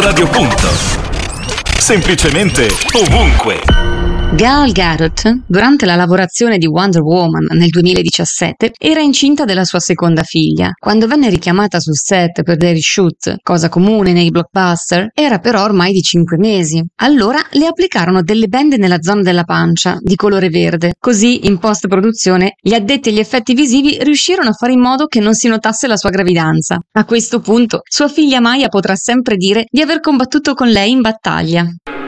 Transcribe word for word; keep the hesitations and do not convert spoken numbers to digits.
Radio Punto. Semplicemente ovunque. Gal Gadot, durante la lavorazione di Wonder Woman nel duemiladiciassette, era incinta della sua seconda figlia. Quando venne richiamata sul set per dei reshoot, cosa comune nei blockbuster, era però ormai di cinque mesi. Allora le applicarono delle bende nella zona della pancia, di colore verde. Così, in post-produzione, gli addetti agli effetti visivi riuscirono a fare in modo che non si notasse la sua gravidanza. A questo punto, sua figlia Maya potrà sempre dire di aver combattuto con lei in battaglia.